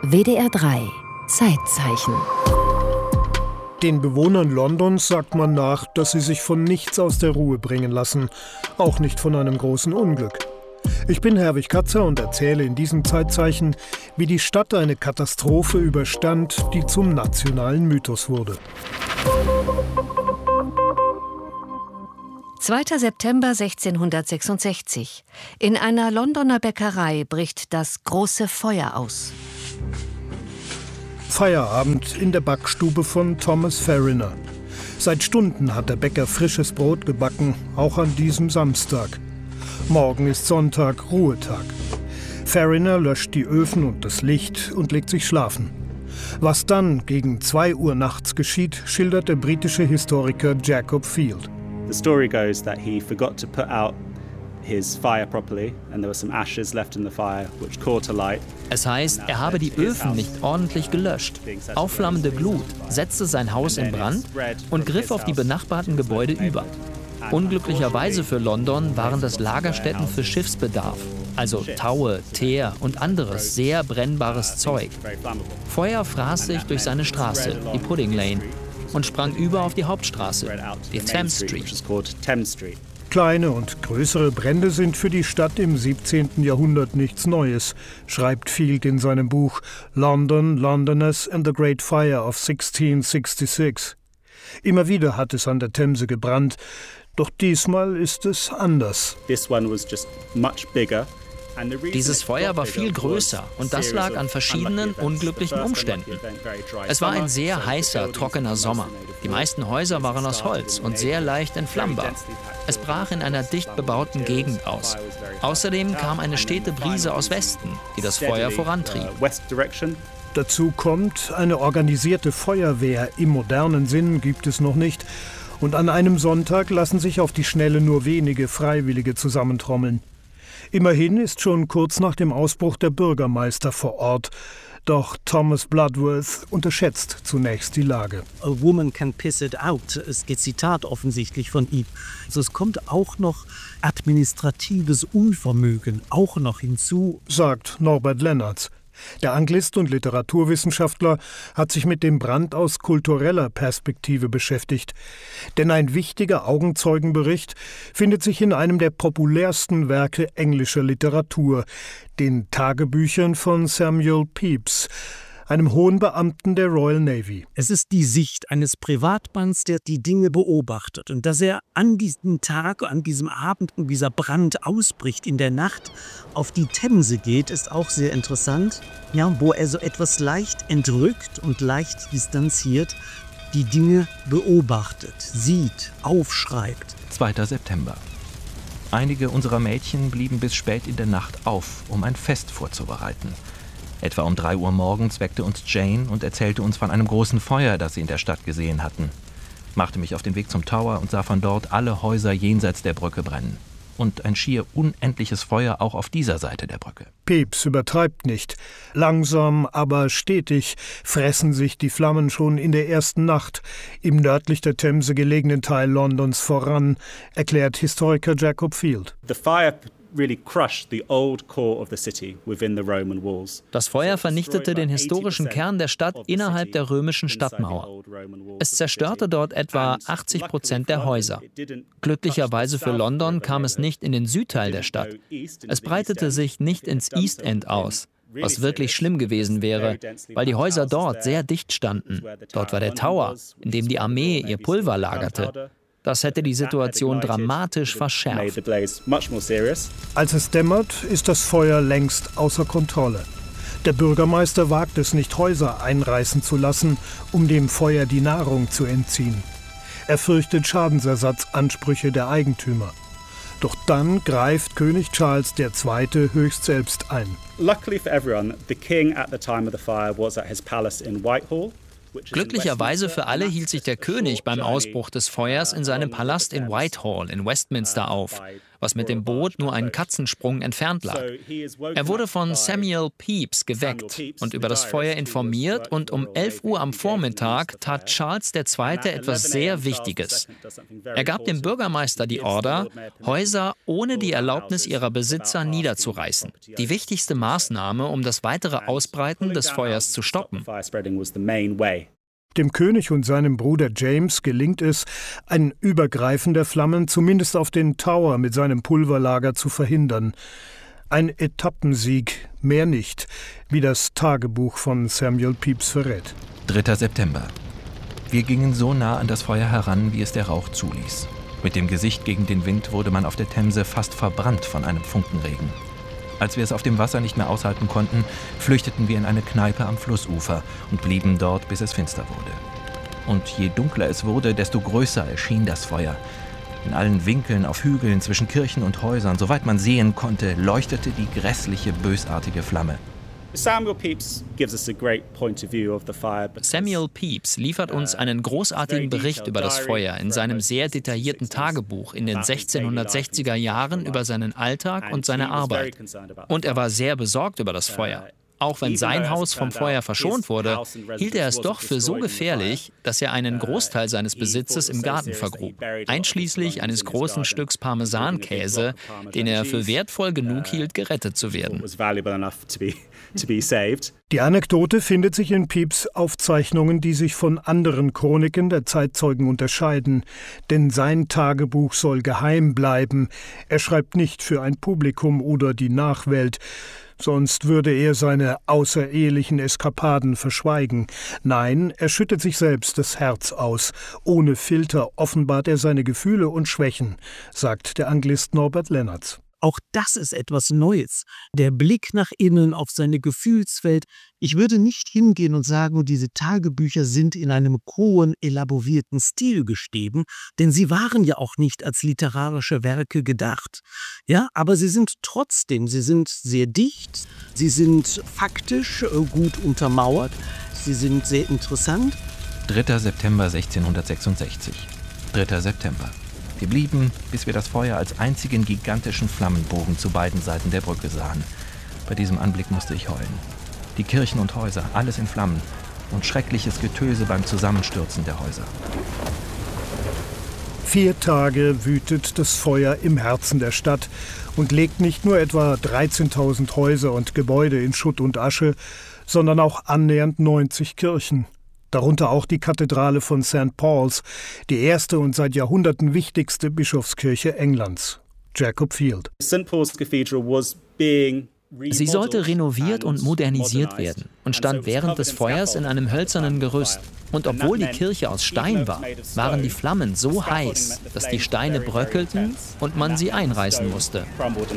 WDR 3 Zeitzeichen. Den Bewohnern Londons sagt man nach, dass sie sich von nichts aus der Ruhe bringen lassen, auch nicht von einem großen Unglück. Ich bin Herwig Katzer und erzähle in diesem Zeitzeichen, wie die Stadt eine Katastrophe überstand, die zum nationalen Mythos wurde. 2. September 1666. In einer Londoner Bäckerei bricht das große Feuer aus. Feierabend in der Backstube von Thomas Farriner. Seit Stunden hat der Bäcker frisches Brot gebacken, auch an diesem Samstag. Morgen ist Sonntag, Ruhetag. Farriner löscht die Öfen und das Licht und legt sich schlafen. Was dann gegen 2 Uhr nachts geschieht, schildert der britische Historiker Jacob Field. The story goes that he forgot to put out his fire properly and there were some ashes left in the fire which caught alight. Es heißt, er habe die Öfen nicht ordentlich gelöscht. Aufflammende Glut setzte sein Haus in Brand und griff auf die benachbarten Gebäude über. Unglücklicherweise für London waren das Lagerstätten für Schiffsbedarf, also Taue, Teer und anderes sehr brennbares Zeug. Feuer fraß sich durch seine Straße, die Pudding Lane, und sprang über auf die Hauptstraße, die Thames Street. Kleine und größere Brände sind für die Stadt im 17. Jahrhundert nichts Neues, schreibt Field in seinem Buch London, Londoners and the Great Fire of 1666. Immer wieder hat es an der Themse gebrannt, doch diesmal ist es anders. Dieses Feuer war viel größer und das lag an verschiedenen unglücklichen Umständen. Es war ein sehr heißer, trockener Sommer. Die meisten Häuser waren aus Holz und sehr leicht entflammbar. Es brach in einer dicht bebauten Gegend aus. Außerdem kam eine stete Brise aus Westen, die das Feuer vorantrieb. Dazu kommt, eine organisierte Feuerwehr im modernen Sinn gibt es noch nicht. Und an einem Sonntag lassen sich auf die Schnelle nur wenige Freiwillige zusammentrommeln. Immerhin ist schon kurz nach dem Ausbruch der Bürgermeister vor Ort. Doch Thomas Bloodworth unterschätzt zunächst die Lage. A woman can piss it out. Es geht Zitat offensichtlich von ihm. Also es kommt auch noch administratives Unvermögen auch noch hinzu, sagt Norbert Lennartz. Der Anglist und Literaturwissenschaftler hat sich mit dem Brand aus kultureller Perspektive beschäftigt. Denn ein wichtiger Augenzeugenbericht findet sich in einem der populärsten Werke englischer Literatur, den Tagebüchern von Samuel Pepys, einem hohen Beamten der Royal Navy. Es ist die Sicht eines Privatmanns, der die Dinge beobachtet. Und dass er an diesem Tag, an diesem Abend, wo dieser Brand ausbricht, in der Nacht auf die Themse geht, ist auch sehr interessant. Ja, wo er so etwas leicht entrückt und leicht distanziert die Dinge beobachtet, sieht, aufschreibt. 2. September. Einige unserer Mädchen blieben bis spät in der Nacht auf, um ein Fest vorzubereiten. Etwa um 3 Uhr morgens weckte uns Jane und erzählte uns von einem großen Feuer, das sie in der Stadt gesehen hatten. Machte mich auf den Weg zum Tower und sah von dort alle Häuser jenseits der Brücke brennen. Und ein schier unendliches Feuer auch auf dieser Seite der Brücke. Pepys übertreibt nicht. Langsam, aber stetig fressen sich die Flammen schon in der ersten Nacht im nördlich der Themse gelegenen Teil Londons voran, erklärt Historiker Jacob Field. Das Feuer vernichtete den historischen Kern der Stadt innerhalb der römischen Stadtmauer. Es zerstörte dort etwa 80% der Häuser. Glücklicherweise für London kam es nicht in den Südteil der Stadt. Es breitete sich nicht ins East End aus, was wirklich schlimm gewesen wäre, weil die Häuser dort sehr dicht standen. Dort war der Tower, in dem die Armee ihr Pulver lagerte. Das hätte die Situation dramatisch verschärft. Als es dämmert, ist das Feuer längst außer Kontrolle. Der Bürgermeister wagt es nicht, Häuser einreißen zu lassen, um dem Feuer die Nahrung zu entziehen. Er fürchtet Schadensersatzansprüche der Eigentümer. Doch dann greift König Charles II. Höchst selbst ein. Luckily for everyone, the king at the time of the fire was at his palace in Whitehall. Glücklicherweise für alle hielt sich der König beim Ausbruch des Feuers in seinem Palast in Whitehall in Westminster auf, was mit dem Boot nur einen Katzensprung entfernt lag. Er wurde von Samuel Pepys geweckt und über das Feuer informiert, und um 11 Uhr am Vormittag tat Charles II. Etwas sehr Wichtiges. Er gab dem Bürgermeister die Order, Häuser ohne die Erlaubnis ihrer Besitzer niederzureißen. Die wichtigste Maßnahme, um das weitere Ausbreiten des Feuers zu stoppen. Dem König und seinem Bruder James gelingt es, ein Übergreifen der Flammen zumindest auf den Tower mit seinem Pulverlager zu verhindern. Ein Etappensieg, mehr nicht, wie das Tagebuch von Samuel Pepys verrät. 3. September. Wir gingen so nah an das Feuer heran, wie es der Rauch zuließ. Mit dem Gesicht gegen den Wind wurde man auf der Themse fast verbrannt von einem Funkenregen. Als wir es auf dem Wasser nicht mehr aushalten konnten, flüchteten wir in eine Kneipe am Flussufer und blieben dort, bis es finster wurde. Und je dunkler es wurde, desto größer erschien das Feuer. In allen Winkeln, auf Hügeln, zwischen Kirchen und Häusern, soweit man sehen konnte, leuchtete die grässliche, bösartige Flamme. Samuel Pepys liefert uns einen großartigen Bericht über das Feuer in seinem sehr detaillierten Tagebuch in den 1660er Jahren über seinen Alltag und seine Arbeit. Und er war sehr besorgt über das Feuer. Auch wenn sein Haus vom Feuer verschont wurde, hielt er es doch für so gefährlich, dass er einen Großteil seines Besitzes im Garten vergrub, einschließlich eines großen Stücks Parmesankäse, den er für wertvoll genug hielt, gerettet zu werden. Die Anekdote findet sich in Pepys' Aufzeichnungen, die sich von anderen Chroniken der Zeitzeugen unterscheiden. Denn sein Tagebuch soll geheim bleiben. Er schreibt nicht für ein Publikum oder die Nachwelt. Sonst würde er seine außerehelichen Eskapaden verschweigen. Nein, er schüttet sich selbst das Herz aus. Ohne Filter offenbart er seine Gefühle und Schwächen, sagt der Anglist Norbert Lennertz. Auch das ist etwas Neues. Der Blick nach innen auf seine Gefühlswelt. Ich würde nicht hingehen und sagen, diese Tagebücher sind in einem hohen, elaborierten Stil geschrieben, denn sie waren ja auch nicht als literarische Werke gedacht. Ja, aber sie sind sehr dicht, sie sind faktisch gut untermauert, sie sind sehr interessant. 3. September 1666. 3. September. Wir blieben, bis wir das Feuer als einzigen gigantischen Flammenbogen zu beiden Seiten der Brücke sahen. Bei diesem Anblick musste ich heulen. Die Kirchen und Häuser, alles in Flammen und schreckliches Getöse beim Zusammenstürzen der Häuser. 4 Tage wütet das Feuer im Herzen der Stadt und legt nicht nur etwa 13.000 Häuser und Gebäude in Schutt und Asche, sondern auch annähernd 90 Kirchen. Darunter auch die Kathedrale von St. Paul's, die erste und seit Jahrhunderten wichtigste Bischofskirche Englands. Jacob Field. St. Paul's Cathedral was being Sie sollte renoviert und modernisiert werden und stand während des Feuers in einem hölzernen Gerüst. Und obwohl die Kirche aus Stein war, waren die Flammen so heiß, dass die Steine bröckelten und man sie einreißen musste.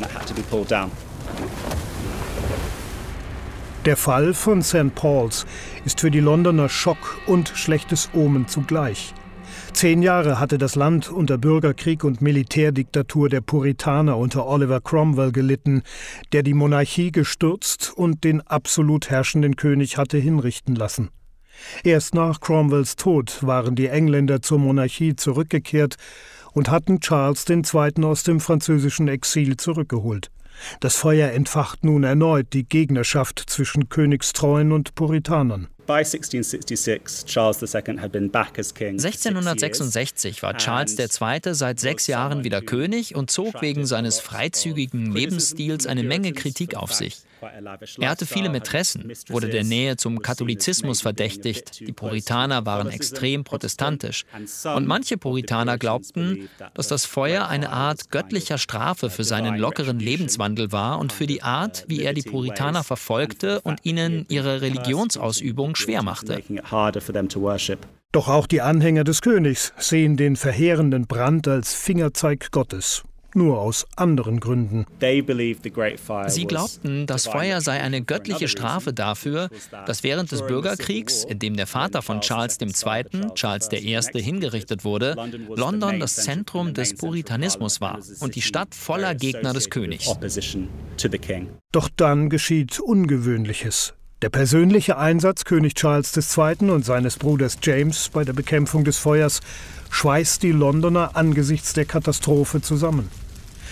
Der Fall von St. Paul's ist für die Londoner Schock und schlechtes Omen zugleich. 10 Jahre hatte das Land unter Bürgerkrieg und Militärdiktatur der Puritaner unter Oliver Cromwell gelitten, der die Monarchie gestürzt und den absolut herrschenden König hatte hinrichten lassen. Erst nach Cromwells Tod waren die Engländer zur Monarchie zurückgekehrt und hatten Charles II. Aus dem französischen Exil zurückgeholt. Das Feuer entfacht nun erneut die Gegnerschaft zwischen Königstreuen und Puritanern. 1666 war Charles II. Seit 6 Jahren wieder König und zog wegen seines freizügigen Lebensstils eine Menge Kritik auf sich. Er hatte viele Mätressen, wurde der Nähe zum Katholizismus verdächtigt, die Puritaner waren extrem protestantisch. Und manche Puritaner glaubten, dass das Feuer eine Art göttlicher Strafe für seinen lockeren Lebenswandel war und für die Art, wie er die Puritaner verfolgte und ihnen ihre Religionsausübung schwer machte. Doch auch die Anhänger des Königs sehen den verheerenden Brand als Fingerzeig Gottes. Nur aus anderen Gründen. Sie glaubten, das Feuer sei eine göttliche Strafe dafür, dass während des Bürgerkriegs, in dem der Vater von Charles II., Charles I., hingerichtet wurde, London das Zentrum des Puritanismus war und die Stadt voller Gegner des Königs. Doch dann geschieht Ungewöhnliches. Der persönliche Einsatz König Charles II. Und seines Bruders James bei der Bekämpfung des Feuers schweißt die Londoner angesichts der Katastrophe zusammen.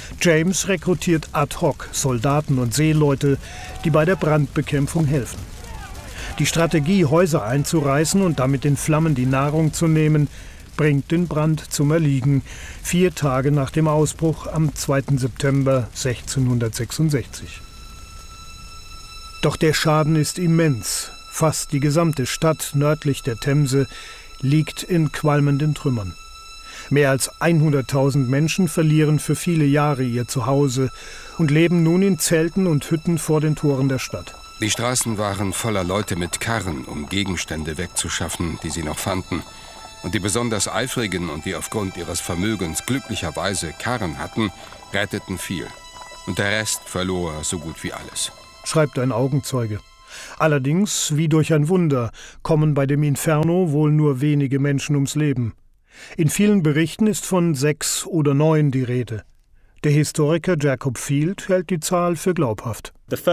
James rekrutiert ad hoc Soldaten und Seeleute, die bei der Brandbekämpfung helfen. Die Strategie, Häuser einzureißen und damit den Flammen die Nahrung zu nehmen, bringt den Brand zum Erliegen, 4 Tage nach dem Ausbruch am 2. September 1666. Doch der Schaden ist immens. Fast die gesamte Stadt nördlich der Themse liegt in qualmenden Trümmern. Mehr als 100.000 Menschen verlieren für viele Jahre ihr Zuhause und leben nun in Zelten und Hütten vor den Toren der Stadt. Die Straßen waren voller Leute mit Karren, um Gegenstände wegzuschaffen, die sie noch fanden. Und die besonders Eifrigen und die aufgrund ihres Vermögens glücklicherweise Karren hatten, retteten viel. Und der Rest verlor so gut wie alles, schreibt ein Augenzeuge. Allerdings, wie durch ein Wunder, kommen bei dem Inferno wohl nur wenige Menschen ums Leben. In vielen Berichten ist von 6 oder 9 die Rede. Der Historiker Jacob Field hält die Zahl für glaubhaft.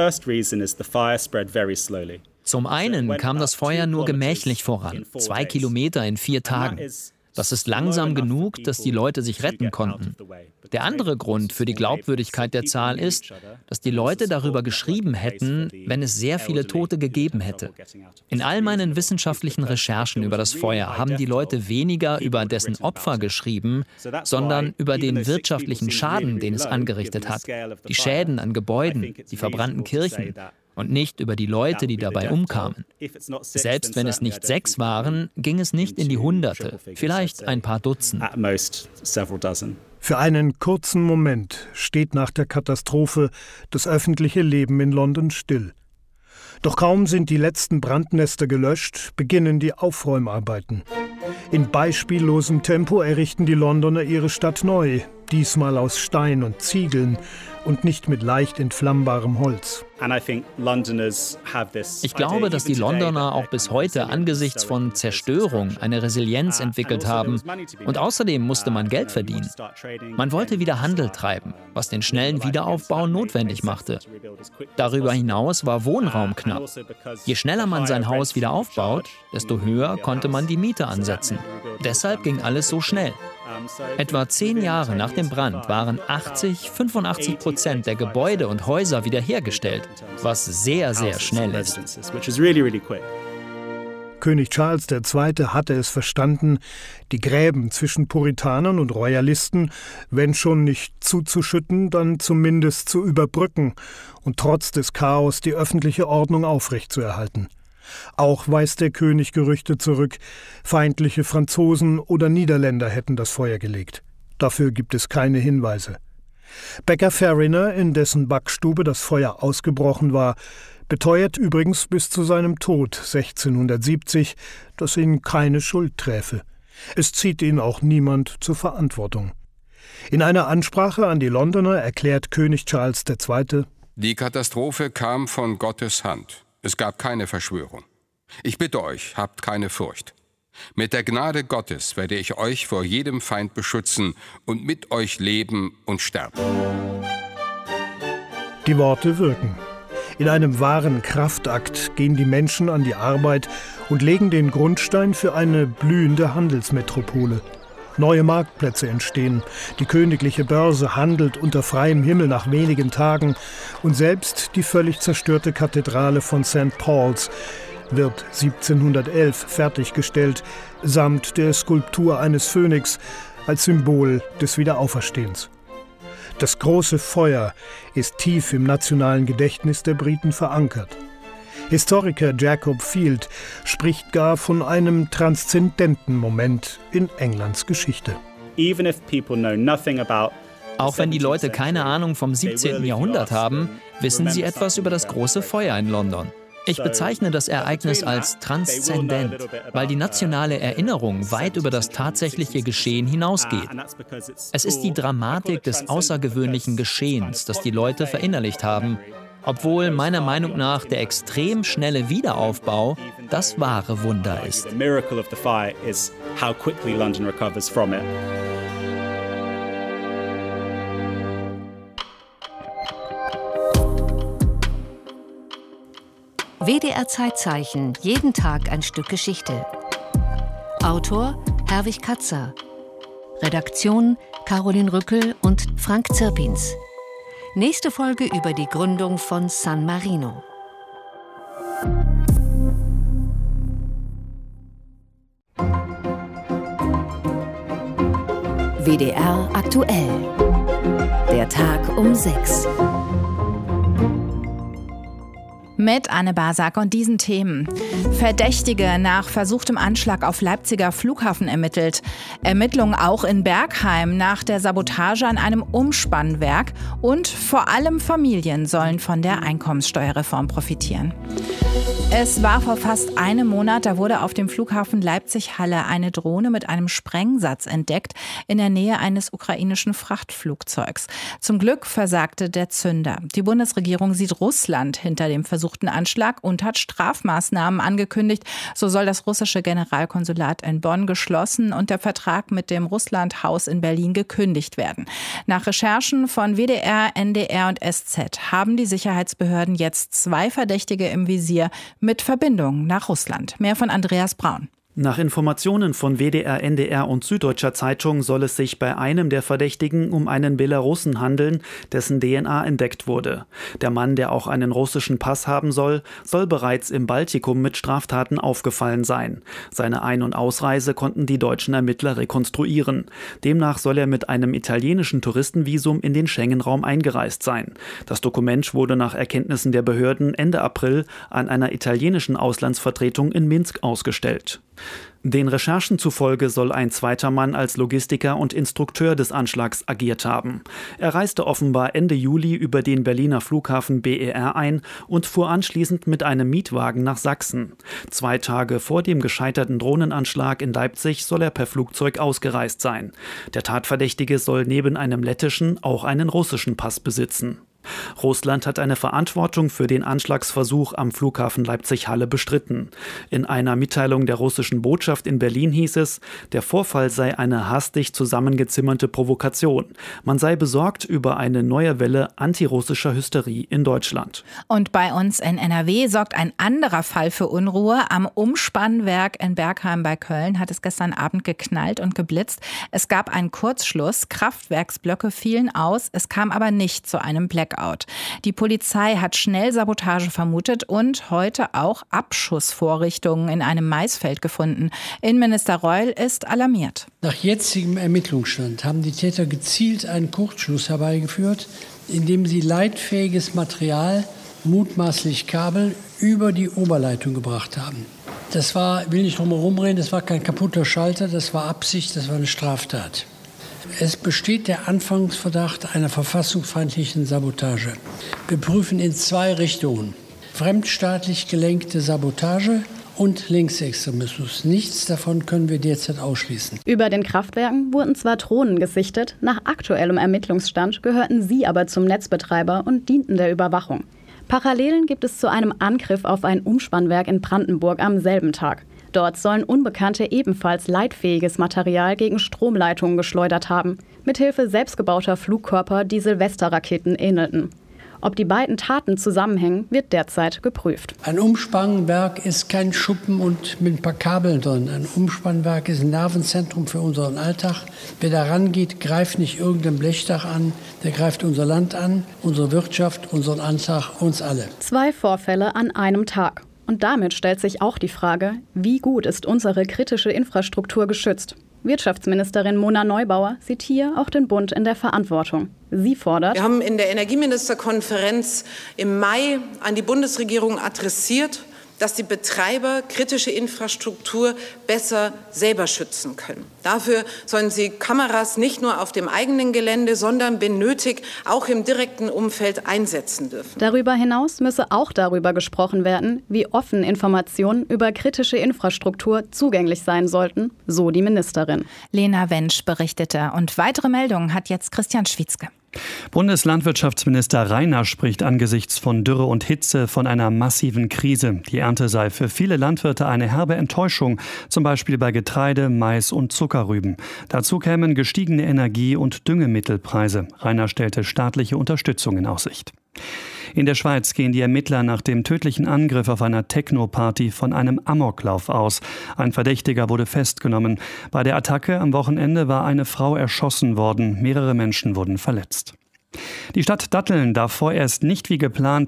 Zum einen kam das Feuer nur gemächlich voran, 2 Kilometer in 4 Tagen. Das ist langsam genug, dass die Leute sich retten konnten. Der andere Grund für die Glaubwürdigkeit der Zahl ist, dass die Leute darüber geschrieben hätten, wenn es sehr viele Tote gegeben hätte. In all meinen wissenschaftlichen Recherchen über das Feuer haben die Leute weniger über dessen Opfer geschrieben, sondern über den wirtschaftlichen Schaden, den es angerichtet hat. Die Schäden an Gebäuden, die verbrannten Kirchen. Und nicht über die Leute, die dabei umkamen. Selbst wenn es nicht 6 waren, ging es nicht in die Hunderte, vielleicht ein paar Dutzend. Für einen kurzen Moment steht nach der Katastrophe das öffentliche Leben in London still. Doch kaum sind die letzten Brandnester gelöscht, beginnen die Aufräumarbeiten. In beispiellosem Tempo errichten die Londoner ihre Stadt neu, diesmal aus Stein und Ziegeln und nicht mit leicht entflammbarem Holz. Ich glaube, dass die Londoner auch bis heute angesichts von Zerstörung eine Resilienz entwickelt haben. Und außerdem musste man Geld verdienen. Man wollte wieder Handel treiben, was den schnellen Wiederaufbau notwendig machte. Darüber hinaus war Wohnraum knapp. Je schneller man sein Haus wieder aufbaut, desto höher konnte man die Miete ansetzen. Deshalb ging alles so schnell. Etwa 10 Jahre nach dem Brand waren 85% der Gebäude und Häuser wiederhergestellt, was sehr, sehr schnell ist. König Charles II. Hatte es verstanden, die Gräben zwischen Puritanern und Royalisten, wenn schon nicht zuzuschütten, dann zumindest zu überbrücken und trotz des Chaos die öffentliche Ordnung aufrechtzuerhalten. Auch weist der König Gerüchte zurück, feindliche Franzosen oder Niederländer hätten das Feuer gelegt. Dafür gibt es keine Hinweise. Bäcker Fariner, in dessen Backstube das Feuer ausgebrochen war, beteuert übrigens bis zu seinem Tod 1670, dass ihn keine Schuld träfe. Es zieht ihn auch niemand zur Verantwortung. In einer Ansprache an die Londoner erklärt König Charles II.: Die Katastrophe kam von Gottes Hand. Es gab keine Verschwörung. Ich bitte euch, habt keine Furcht. Mit der Gnade Gottes werde ich euch vor jedem Feind beschützen und mit euch leben und sterben. Die Worte wirken. In einem wahren Kraftakt gehen die Menschen an die Arbeit und legen den Grundstein für eine blühende Handelsmetropole. Neue Marktplätze entstehen, die königliche Börse handelt unter freiem Himmel nach wenigen Tagen und selbst die völlig zerstörte Kathedrale von St. Paul's wird 1711 fertiggestellt, samt der Skulptur eines Phönix als Symbol des Wiederauferstehens. Das große Feuer ist tief im nationalen Gedächtnis der Briten verankert. Historiker Jacob Field spricht gar von einem transzendenten Moment in Englands Geschichte. Auch wenn die Leute keine Ahnung vom 17. Jahrhundert haben, wissen sie etwas über das große Feuer in London. Ich bezeichne das Ereignis als transzendent, weil die nationale Erinnerung weit über das tatsächliche Geschehen hinausgeht. Es ist die Dramatik des außergewöhnlichen Geschehens, das die Leute verinnerlicht haben, obwohl meiner Meinung nach der extrem schnelle Wiederaufbau das wahre Wunder ist. WDR Zeitzeichen, jeden Tag ein Stück Geschichte. Autor Herwig Katzer. Redaktion Caroline Rückel und Frank Zirpins. Nächste Folge über die Gründung von San Marino. WDR aktuell. Der Tag um 6. Mit Anne Basak und diesen Themen. Verdächtige nach versuchtem Anschlag auf Leipziger Flughafen ermittelt. Ermittlungen auch in Bergheim nach der Sabotage an einem Umspannwerk. Und vor allem Familien sollen von der Einkommenssteuerreform profitieren. Es war vor fast einem Monat, da wurde auf dem Flughafen Leipzig-Halle eine Drohne mit einem Sprengsatz entdeckt in der Nähe eines ukrainischen Frachtflugzeugs. Zum Glück versagte der Zünder. Die Bundesregierung sieht Russland hinter dem versuchten Anschlag und hat Strafmaßnahmen angekündigt. So soll das russische Generalkonsulat in Bonn geschlossen und der Vertrag mit dem Russlandhaus in Berlin gekündigt werden. Nach Recherchen von WDR, NDR und SZ haben die Sicherheitsbehörden jetzt 2 Verdächtige im Visier mit Verbindung nach Russland. Mehr von Andreas Braun. Nach Informationen von WDR, NDR und Süddeutscher Zeitung soll es sich bei einem der Verdächtigen um einen Belarussen handeln, dessen DNA entdeckt wurde. Der Mann, der auch einen russischen Pass haben soll bereits im Baltikum mit Straftaten aufgefallen sein. Seine Ein- und Ausreise konnten die deutschen Ermittler rekonstruieren. Demnach soll er mit einem italienischen Touristenvisum in den Schengen-Raum eingereist sein. Das Dokument wurde nach Erkenntnissen der Behörden Ende April an einer italienischen Auslandsvertretung in Minsk ausgestellt. Den Recherchen zufolge soll ein zweiter Mann als Logistiker und Instrukteur des Anschlags agiert haben. Er reiste offenbar Ende Juli über den Berliner Flughafen BER ein und fuhr anschließend mit einem Mietwagen nach Sachsen. 2 Tage vor dem gescheiterten Drohnenanschlag in Leipzig soll er per Flugzeug ausgereist sein. Der Tatverdächtige soll neben einem lettischen auch einen russischen Pass besitzen. Russland hat eine Verantwortung für den Anschlagsversuch am Flughafen Leipzig-Halle bestritten. In einer Mitteilung der russischen Botschaft in Berlin hieß es, der Vorfall sei eine hastig zusammengezimmerte Provokation. Man sei besorgt über eine neue Welle antirussischer Hysterie in Deutschland. Und bei uns in NRW sorgt ein anderer Fall für Unruhe. Am Umspannwerk in Bergheim bei Köln hat es gestern Abend geknallt und geblitzt. Es gab einen Kurzschluss, Kraftwerksblöcke fielen aus, es kam aber nicht zu einem Blackout. Die Polizei hat schnell Sabotage vermutet und heute auch Abschussvorrichtungen in einem Maisfeld gefunden. Innenminister Reul ist alarmiert. Nach jetzigem Ermittlungsstand haben die Täter gezielt einen Kurzschluss herbeigeführt, indem sie leitfähiges Material, mutmaßlich Kabel, über die Oberleitung gebracht haben. Das war, ich will nicht drum herum reden, das war kein kaputter Schalter, das war Absicht, das war eine Straftat. Es besteht der Anfangsverdacht einer verfassungsfeindlichen Sabotage. Wir prüfen in 2 Richtungen: fremdstaatlich gelenkte Sabotage und Linksextremismus. Nichts davon können wir derzeit ausschließen. Über den Kraftwerken wurden zwar Drohnen gesichtet, nach aktuellem Ermittlungsstand gehörten sie aber zum Netzbetreiber und dienten der Überwachung. Parallelen gibt es zu einem Angriff auf ein Umspannwerk in Brandenburg am selben Tag. Dort sollen Unbekannte ebenfalls leitfähiges Material gegen Stromleitungen geschleudert haben, mithilfe selbstgebauter Flugkörper, die Silvesterraketen ähnelten. Ob die beiden Taten zusammenhängen, wird derzeit geprüft. Ein Umspannwerk ist kein Schuppen und mit ein paar Kabeln drin. Ein Umspannwerk ist ein Nervenzentrum für unseren Alltag. Wer da rangeht, greift nicht irgendein Blechdach an, der greift unser Land an, unsere Wirtschaft, unseren Alltag, uns alle. 2 Vorfälle an einem Tag. Und damit stellt sich auch die Frage, wie gut ist unsere kritische Infrastruktur geschützt? Wirtschaftsministerin Mona Neubauer sieht hier auch den Bund in der Verantwortung. Sie fordert: Wir haben in der Energieministerkonferenz im Mai an die Bundesregierung adressiert, dass die Betreiber kritische Infrastruktur besser selber schützen können. Dafür sollen sie Kameras nicht nur auf dem eigenen Gelände, sondern wenn nötig auch im direkten Umfeld einsetzen dürfen. Darüber hinaus müsse auch darüber gesprochen werden, wie offen Informationen über kritische Infrastruktur zugänglich sein sollten, so die Ministerin. Lena Wensch berichtete. Und weitere Meldungen hat jetzt Christian Schwietzke. Bundeslandwirtschaftsminister Reiner spricht angesichts von Dürre und Hitze von einer massiven Krise. Die Ernte sei für viele Landwirte eine herbe Enttäuschung, zum Beispiel bei Getreide, Mais und Zuckerrüben. Dazu kämen gestiegene Energie- und Düngemittelpreise. Reiner stellte staatliche Unterstützung in Aussicht. In der Schweiz gehen die Ermittler nach dem tödlichen Angriff auf einer Techno-Party von einem Amoklauf aus. Ein Verdächtiger wurde festgenommen. Bei der Attacke am Wochenende war eine Frau erschossen worden. Mehrere Menschen wurden verletzt. Die Stadt Datteln darf vorerst nicht wie geplant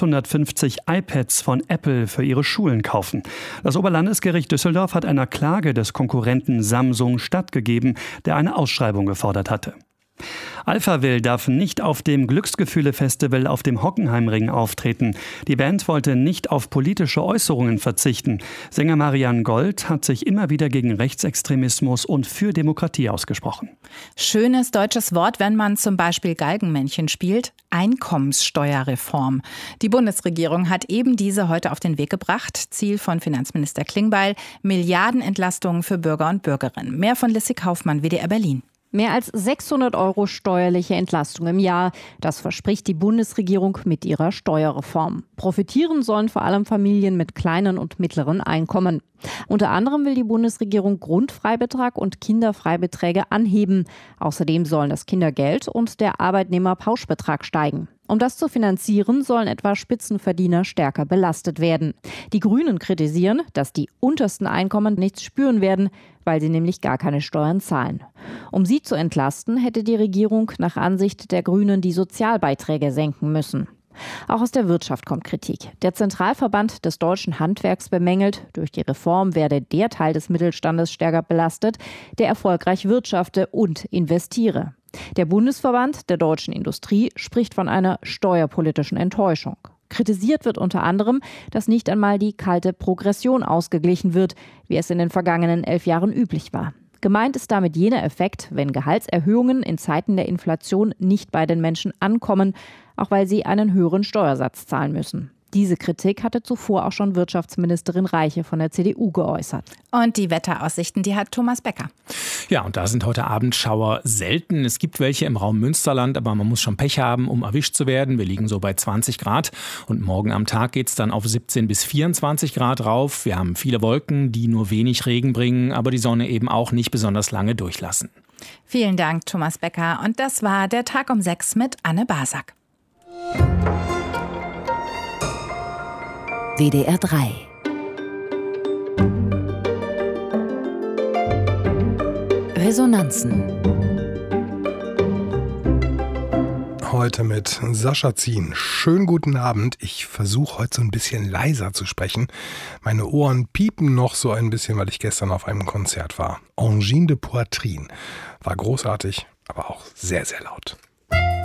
650 iPads von Apple für ihre Schulen kaufen. Das Oberlandesgericht Düsseldorf hat einer Klage des Konkurrenten Samsung stattgegeben, der eine Ausschreibung gefordert hatte. Alphaville darf nicht auf dem Glücksgefühle-Festival auf dem Hockenheimring auftreten. Die Band wollte nicht auf politische Äußerungen verzichten. Sänger Marian Gold hat sich immer wieder gegen Rechtsextremismus und für Demokratie ausgesprochen. Schönes deutsches Wort, wenn man zum Beispiel Galgenmännchen spielt: Einkommenssteuerreform. Die Bundesregierung hat eben diese heute auf den Weg gebracht. Ziel von Finanzminister Klingbeil: Milliardenentlastungen für Bürger und Bürgerinnen. Mehr von Lissy Kaufmann, WDR Berlin. Mehr als 600 € steuerliche Entlastung im Jahr. Das verspricht die Bundesregierung mit ihrer Steuerreform. Profitieren sollen vor allem Familien mit kleinen und mittleren Einkommen. Unter anderem will die Bundesregierung Grundfreibetrag und Kinderfreibeträge anheben. Außerdem sollen das Kindergeld und der Arbeitnehmerpauschbetrag steigen. Um das zu finanzieren, sollen etwa Spitzenverdiener stärker belastet werden. Die Grünen kritisieren, dass die untersten Einkommen nichts spüren werden, weil sie nämlich gar keine Steuern zahlen. Um sie zu entlasten, hätte die Regierung nach Ansicht der Grünen die Sozialbeiträge senken müssen. Auch aus der Wirtschaft kommt Kritik. Der Zentralverband des deutschen Handwerks bemängelt, durch die Reform werde der Teil des Mittelstandes stärker belastet, der erfolgreich wirtschafte und investiere. Der Bundesverband der deutschen Industrie spricht von einer steuerpolitischen Enttäuschung. Kritisiert wird unter anderem, dass nicht einmal die kalte Progression ausgeglichen wird, wie es in den vergangenen 11 Jahren üblich war. Gemeint ist damit jener Effekt, wenn Gehaltserhöhungen in Zeiten der Inflation nicht bei den Menschen ankommen, auch weil sie einen höheren Steuersatz zahlen müssen. Diese Kritik hatte zuvor auch schon Wirtschaftsministerin Reiche von der CDU geäußert. Und die Wetteraussichten, die hat Thomas Becker. Ja, und da sind heute Abend Schauer selten. Es gibt welche im Raum Münsterland, aber man muss schon Pech haben, um erwischt zu werden. Wir liegen so bei 20 Grad. Und morgen am Tag geht es dann auf 17 bis 24 Grad rauf. Wir haben viele Wolken, die nur wenig Regen bringen, aber die Sonne eben auch nicht besonders lange durchlassen. Vielen Dank, Thomas Becker. Und das war der Tag um 6 mit Anne Basak. WDR 3. Resonanzen. Heute mit Sascha Zien. Schönen guten Abend. Ich versuche heute so ein bisschen leiser zu sprechen. Meine Ohren piepen noch so ein bisschen, weil ich gestern auf einem Konzert war. Angine de Poitrine. War großartig, aber auch sehr, sehr laut.